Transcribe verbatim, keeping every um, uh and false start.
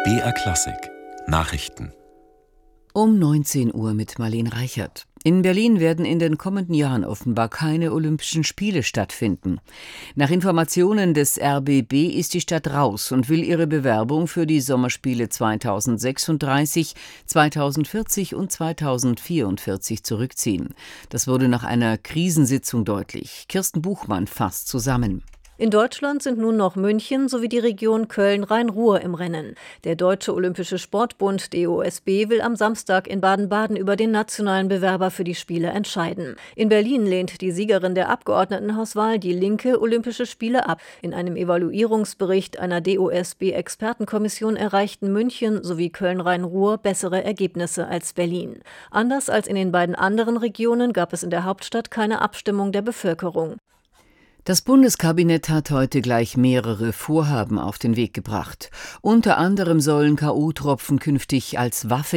B R Klassik Nachrichten Um neunzehn Uhr mit Marlene Reichert. In Berlin werden in den kommenden Jahren offenbar keine Olympischen Spiele stattfinden. Nach Informationen des R B B ist die Stadt raus und will ihre Bewerbung für die Sommerspiele zweitausendsechsunddreißig, zweitausendvierzig und zweitausendvierundvierzig zurückziehen. Das wurde nach einer Krisensitzung deutlich. Kirsten Buchmann fasst zusammen. In Deutschland sind nun noch München sowie die Region Köln-Rhein-Ruhr im Rennen. Der Deutsche Olympische Sportbund D O S B will am Samstag in Baden-Baden über den nationalen Bewerber für die Spiele entscheiden. In Berlin lehnt die Siegerin der Abgeordnetenhauswahl die linke Olympische Spiele ab. In einem Evaluierungsbericht einer D O S B-Expertenkommission erreichten München sowie Köln-Rhein-Ruhr bessere Ergebnisse als Berlin. Anders als in den beiden anderen Regionen gab es in der Hauptstadt keine Abstimmung der Bevölkerung. Das Bundeskabinett hat heute gleich mehrere Vorhaben auf den Weg gebracht. Unter anderem sollen K O-Tropfen künftig als Waffe